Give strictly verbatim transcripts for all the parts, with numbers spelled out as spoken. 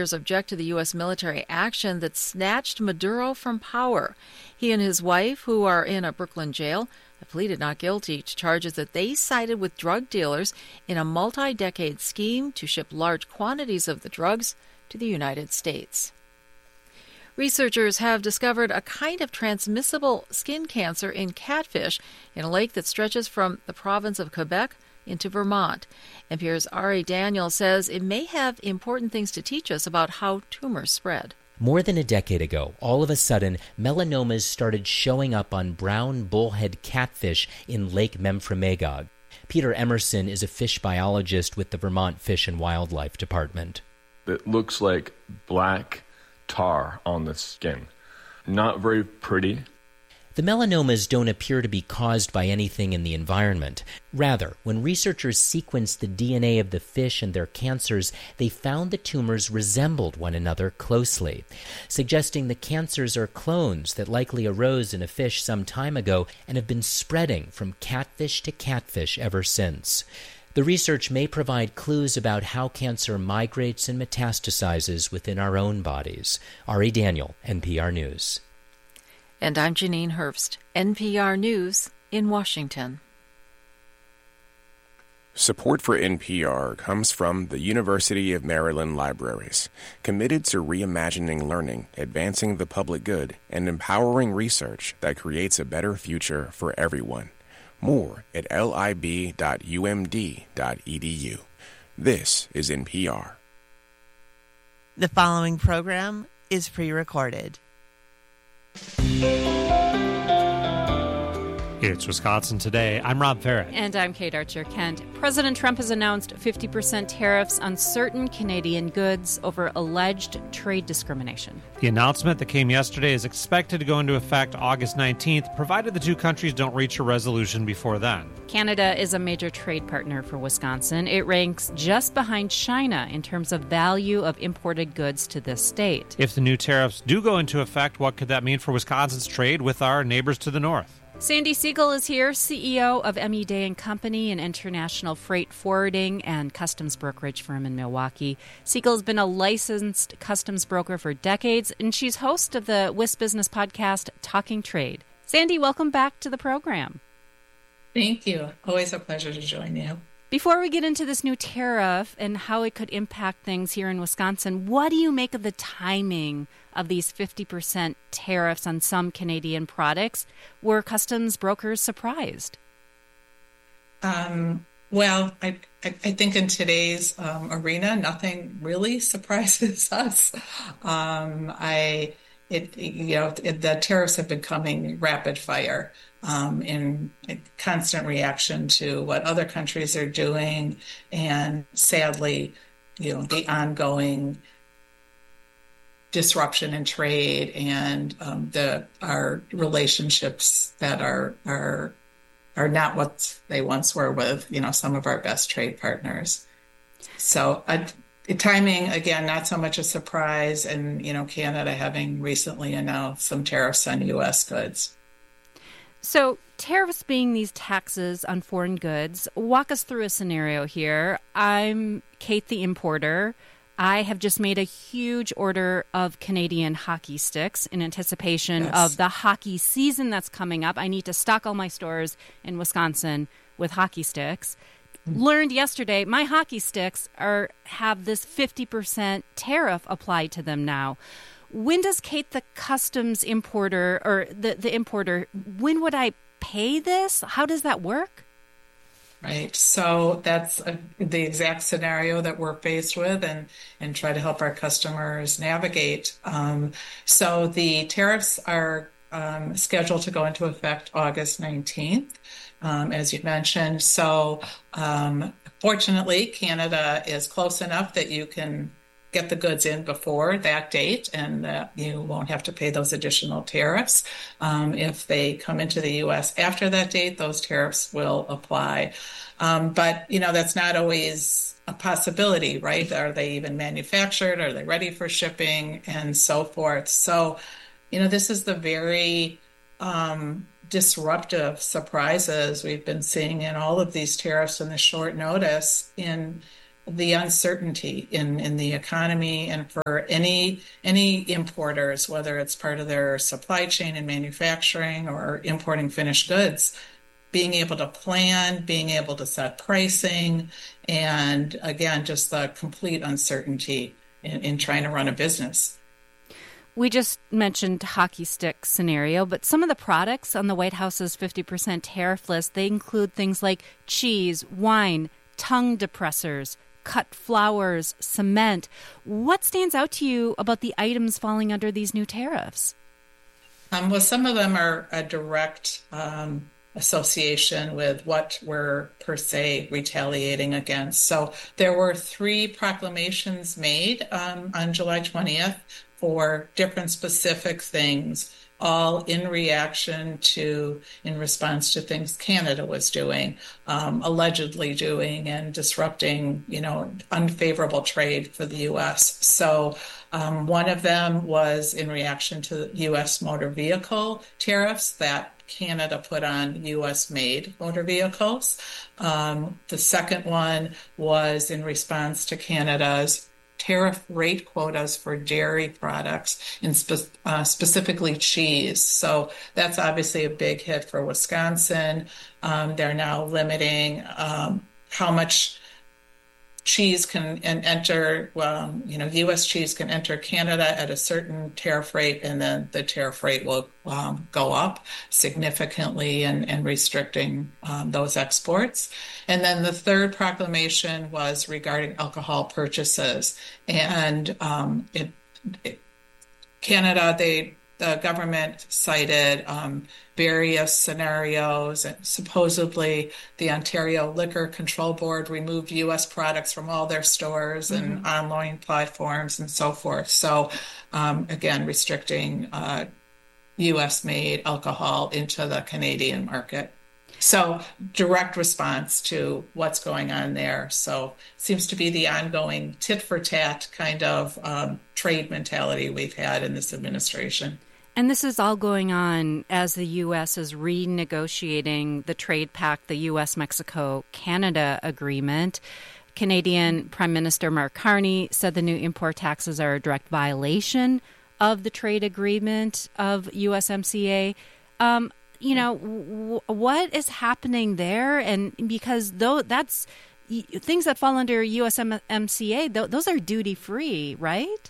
lawyers object to the U S military action that snatched Maduro from power. He and his wife, who are in a Brooklyn jail, have pleaded not guilty to charges that they sided with drug dealers in a multi-decade scheme to ship large quantities of the drugs to the United States. Researchers have discovered a kind of transmissible skin cancer in catfish in a lake that stretches from the province of Quebec into Vermont. N P R's Ari Daniel says it may have important things to teach us about how tumors spread. More than a decade ago, all of a sudden, melanomas started showing up on brown bullhead catfish in Lake Memphremagog. Peter Emerson is a fish biologist with the Vermont Fish and Wildlife Department. It looks like black tar on the skin. Not very pretty. The melanomas don't appear to be caused by anything in the environment. Rather, when researchers sequenced the D N A of the fish and their cancers, they found the tumors resembled one another closely, suggesting the cancers are clones that likely arose in a fish some time ago and have been spreading from catfish to catfish ever since. The research may provide clues about how cancer migrates and metastasizes within our own bodies. Ari Daniel, N P R News. And I'm Janine Herbst, N P R News in Washington. Support for N P R comes from the University of Maryland Libraries, committed to reimagining learning, advancing the public good, and empowering research that creates a better future for everyone. More at lib dot u m d dot e d u. This is N P R. The following program is pre-recorded. It's Wisconsin Today. I'm Rob Farrett. And I'm Kate Archer-Kent. President Trump has announced fifty percent tariffs on certain Canadian goods over alleged trade discrimination. The announcement that came yesterday is expected to go into effect August nineteenth, provided the two countries don't reach a resolution before then. Canada is a major trade partner for Wisconsin. It ranks just behind China in terms of value of imported goods to this state. If the new tariffs do go into effect, what could that mean for Wisconsin's trade with our neighbors to the north? Sandy Siegel is here, C E O of M E Day and Company, an international freight forwarding and customs brokerage firm in Milwaukee. Siegel has been a licensed customs broker for decades, and she's host of the W I S Business podcast, Talking Trade. Sandy, welcome back to the program. Thank you. Always a pleasure to join you. Before we get into this new tariff and how it could impact things here in Wisconsin, what do you make of the timing of these fifty percent tariffs on some Canadian products? Were customs brokers surprised? Um, well, I, I, I think in today's um, arena, nothing really surprises us. Um, I, it, you know, it, the tariffs have been coming rapid fire. Um, in constant reaction to what other countries are doing, and sadly, you know, the ongoing disruption in trade and um, the our relationships that are are are not what they once were with, you know, some of our best trade partners. So, uh, the timing again, not so much a surprise, and you know, Canada having recently announced some tariffs on U S goods. So tariffs being these taxes on foreign goods, walk us through a scenario here. I'm Kate, the importer. I have just made a huge order of Canadian hockey sticks in anticipation yes. of the hockey season that's coming up. I need to stock all my stores in Wisconsin with hockey sticks. Mm-hmm. Learned yesterday my hockey sticks are have this fifty percent tariff applied to them now. When does Kate, the customs importer, or the, the importer, when would I pay this? How does that work? Right. So that's a, the exact scenario that we're faced with, and, and try to help our customers navigate. Um, so the tariffs are um, scheduled to go into effect August nineteenth, um, as you mentioned. So um, fortunately, Canada is close enough that you can get the goods in before that date, and uh, you won't have to pay those additional tariffs. Um, if they come into the U S after that date, those tariffs will apply. Um, but, you know, that's not always a possibility, right? Are they even manufactured? Are they ready for shipping? And so forth. So, you know, this is the very um, disruptive surprises we've been seeing in all of these tariffs in the short notice in the uncertainty in, in the economy, and for any any importers, whether it's part of their supply chain and manufacturing or importing finished goods, being able to plan, being able to set pricing, and again, just the complete uncertainty in, in trying to run a business. We just mentioned hockey stick scenario, but some of the products on the White House's fifty percent tariff list, they include things like cheese, wine, tongue depressors, cut flowers, cement. What stands out to you about the items falling under these new tariffs? Um, well, some of them are a direct um, association with what we're per se retaliating against. So there were three proclamations made um, on July twentieth for different specific things, all in reaction to, in response to things Canada was doing, um, allegedly doing, and disrupting, you know, unfavorable trade for the U S. So um, one of them was in reaction to U S motor vehicle tariffs that Canada put on U S-made motor vehicles. Um, the second one was in response to Canada's tariff rate quotas for dairy products, and spe- uh, specifically cheese. So that's obviously a big hit for Wisconsin. Um, they're now limiting um, how much cheese can enter, well, you know, U S cheese can enter Canada at a certain tariff rate, and then the tariff rate will um, go up significantly and, and restricting um, those exports. And then the third proclamation was regarding alcohol purchases. And um, it, it, Canada, they the government cited um, various scenarios, and supposedly the Ontario Liquor Control Board removed U S products from all their stores mm-hmm. and online platforms and so forth. So um, again, restricting uh, U S-made alcohol into the Canadian market. So direct response to what's going on there. So seems to be the ongoing tit for tat kind of um, trade mentality we've had in this administration. And this is all going on as the U S is renegotiating the trade pact, the U S Mexico Canada agreement. Canadian Prime Minister Mark Carney said the new import taxes are a direct violation of the trade agreement of U S M C A. Um, you know, w- what is happening there? And because though that's things that fall under U S M C A, th- those are duty free, right?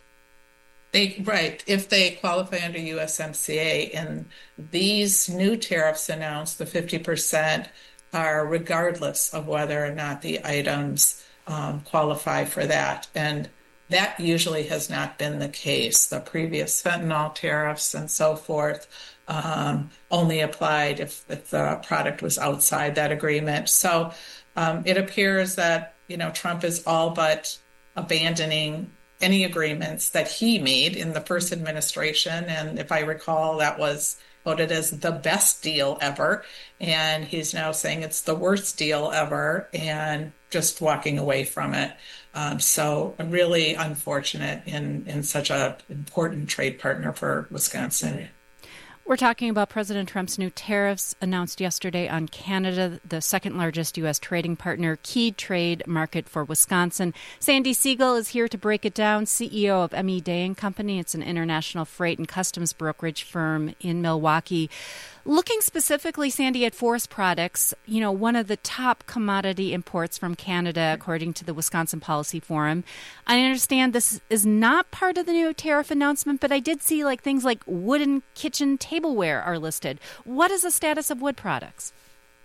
They, right, if they qualify under U S M C A, and these new tariffs announced, the fifty percent, are regardless of whether or not the items um, qualify for that. And that usually has not been the case. The previous fentanyl tariffs and so forth um, only applied if, if the product was outside that agreement. So um, it appears that, you know, Trump is all but abandoning any agreements that he made in the first administration. And if I recall, that was voted as the best deal ever. And he's now saying it's the worst deal ever and just walking away from it. Um, so really unfortunate in, in such an important trade partner for Wisconsin. We're talking about President Trump's new tariffs announced yesterday on Canada, the second largest U S trading partner, key trade market for Wisconsin. Sandy Siegel is here to break it down, C E O of M E Day and Company. It's an international freight and customs brokerage firm in Milwaukee. Looking specifically, Sandy, at forest products, you know, one of the top commodity imports from Canada, according to the Wisconsin Policy Forum. I understand this is not part of the new tariff announcement, but I did see like things like wooden kitchen tableware are listed. What is the status of wood products?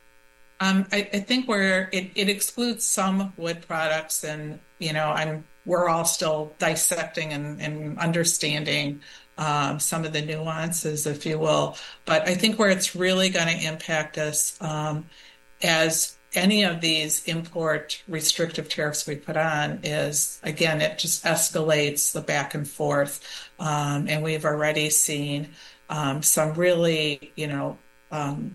Um, I, I think we're it, it excludes some wood products, and you know, I'm we're all still dissecting and, and understanding Um, some of the nuances, if you will. But I think where it's really going to impact us, um, as any of these import restrictive tariffs we put on, is, again, it just escalates the back and forth. Um, and we've already seen um, some really, you know, um,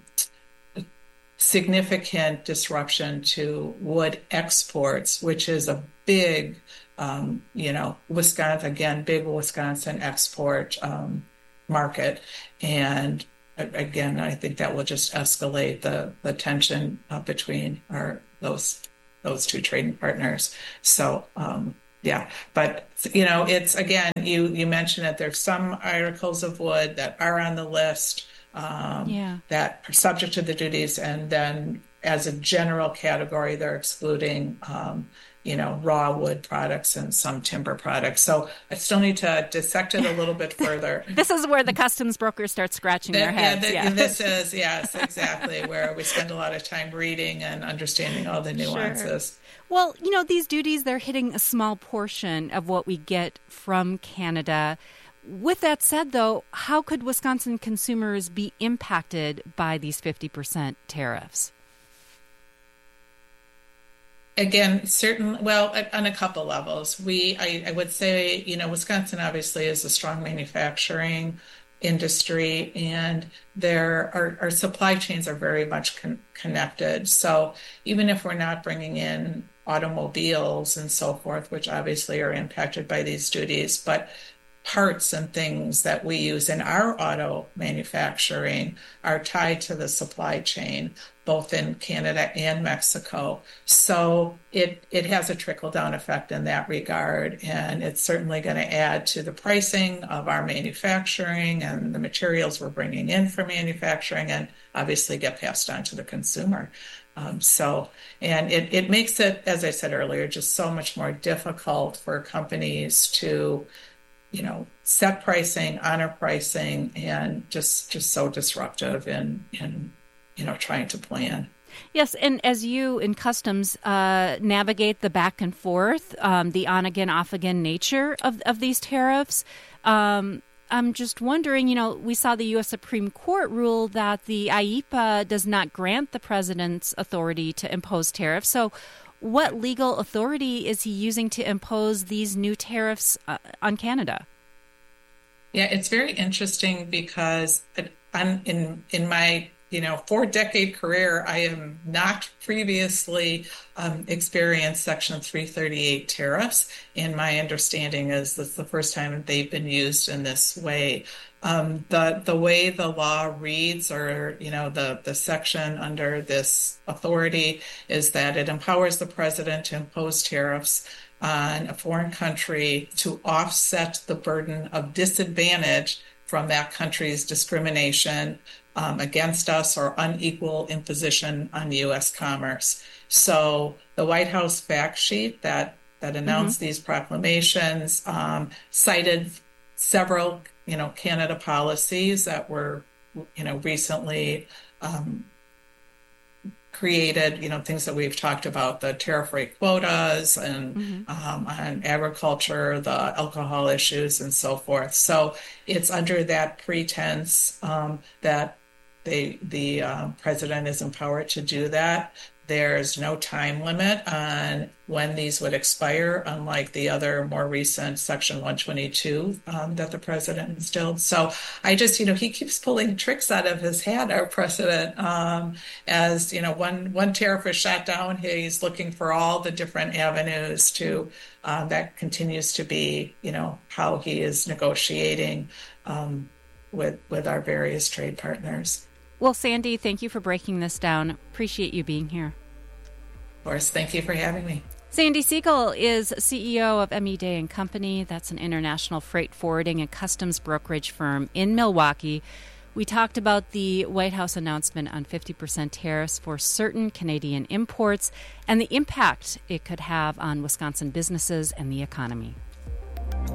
significant disruption to wood exports, which is a big Um, you know, Wisconsin, again, big Wisconsin export um, market. And again, I think that will just escalate the, the tension uh, between our those those two trading partners. So, um, yeah, but you know, it's again, you you mentioned that there's some articles of wood that are on the list um, yeah. that are subject to the duties, and then as a general category, they're excluding, um, you know, raw wood products and some timber products. So I still need to dissect it a little bit further. This is where the customs brokers start scratching their heads. Yeah, the, yeah. This is, yes, exactly, where we spend a lot of time reading and understanding all the nuances. Sure. Well, you know, these duties, they're hitting a small portion of what we get from Canada. With that said, though, how could Wisconsin consumers be impacted by these fifty percent tariffs? Again, certain, well, on a couple levels. We, I, I would say, you know, Wisconsin obviously is a strong manufacturing industry, and there our, our supply chains are very much con- connected. So even if we're not bringing in automobiles and so forth, which obviously are impacted by these duties, but parts and things that we use in our auto manufacturing are tied to the supply chain, both in Canada and Mexico. So it, it has a trickle-down effect in that regard, and it's certainly going to add to the pricing of our manufacturing and the materials we're bringing in for manufacturing, and obviously get passed on to the consumer. Um, so, and it, it makes it, as I said earlier, just so much more difficult for companies to, you know, set pricing, honor pricing, and just, just so disruptive in, in, you know, trying to plan. Yes, and as you in customs uh, navigate the back and forth, um, the on-again, off-again nature of, of these tariffs, um, I'm just wondering, you know, we saw the U S Supreme Court rule that the I E P A does not grant the president's authority to impose tariffs. So what legal authority is he using to impose these new tariffs uh, on Canada? Yeah, it's very interesting because I'm in in my you know four decade career, I have not previously um, experienced Section three thirty-eight tariffs, and my understanding is that's the first time they've been used in this way. Um, the the way the law reads, or you know the the section under this authority, is that it empowers the president to impose tariffs on a foreign country to offset the burden of disadvantage from that country's discrimination um, against us or unequal imposition on U S commerce. So the White House fact sheet that that announced mm-hmm. these proclamations um, cited several, you know, Canada policies that were, you know, recently um, created, you know, things that we've talked about, the tariff-free quotas and mm-hmm. um, on agriculture, the alcohol issues and so forth. So it's under that pretense um, that they, the uh, president is empowered to do that. There's no time limit on when these would expire, unlike the other more recent Section one twenty-two um, that the president instilled. So I just, you know, he keeps pulling tricks out of his hat, our president. Um, as, you know, one, one tariff is shot down, he's looking for all the different avenues to, uh, that continues to be, you know, how he is negotiating um, with, with our various trade partners. Well, Sandy, thank you for breaking this down. Appreciate you being here. Of course. Thank you for having me. Sandy Siegel is C E O of M E Day and Company. That's an international freight forwarding and customs brokerage firm in Milwaukee. We talked about the White House announcement on fifty percent tariffs for certain Canadian imports and the impact it could have on Wisconsin businesses and the economy.